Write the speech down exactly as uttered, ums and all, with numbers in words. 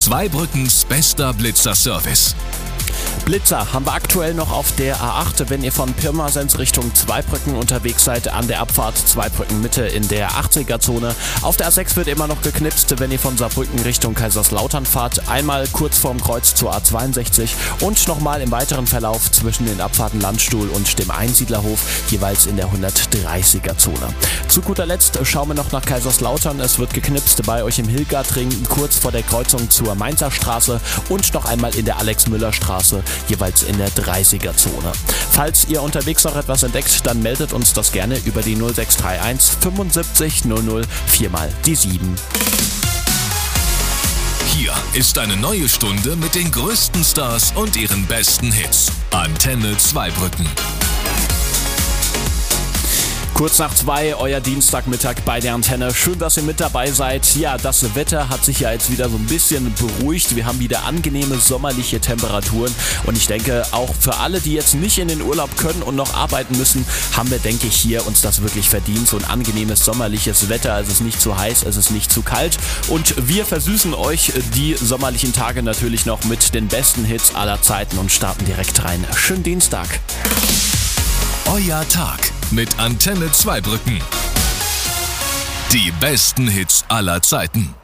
Zweibrückens bester Blitzer-Service. Blitzer haben wir aktuell noch auf der A acht, wenn ihr von Pirmasens Richtung Zweibrücken unterwegs seid, an der Abfahrt Zweibrücken Mitte in der achtziger-Zone. Auf der A sechs wird immer noch geknipst, wenn ihr von Saarbrücken Richtung Kaiserslautern fahrt, einmal kurz vorm Kreuz zur A zweiundsechzig und nochmal im weiteren Verlauf zwischen den Abfahrten Landstuhl und dem Einsiedlerhof, jeweils in der hundertdreißiger-Zone. Zu guter Letzt schauen wir noch nach Kaiserslautern. Es wird geknipst bei euch im Hilgertring, kurz vor der Kreuzung zur Mainzer Straße und noch einmal in der Alex-Müller-Straße, jeweils in der dreißiger-Zone. Falls ihr unterwegs noch etwas entdeckt, dann meldet uns das gerne über die null sechs drei eins fünfundsiebzig null null vier mal die sieben. Hier ist eine neue Stunde mit den größten Stars und ihren besten Hits. Antenne Zweibrücken. Kurz nach zwei, euer Dienstagmittag bei der Antenne. Schön, dass ihr mit dabei seid. Ja, das Wetter hat sich ja jetzt wieder so ein bisschen beruhigt. Wir haben wieder angenehme sommerliche Temperaturen. Und ich denke, auch für alle, die jetzt nicht in den Urlaub können und noch arbeiten müssen, haben wir, denke ich, hier uns das wirklich verdient. So ein angenehmes sommerliches Wetter. Es ist nicht zu heiß, es ist nicht zu kalt. Und wir versüßen euch die sommerlichen Tage natürlich noch mit den besten Hits aller Zeiten und starten direkt rein. Schönen Dienstag. Euer Tag mit Antenne Zweibrücken. Die besten Hits aller Zeiten.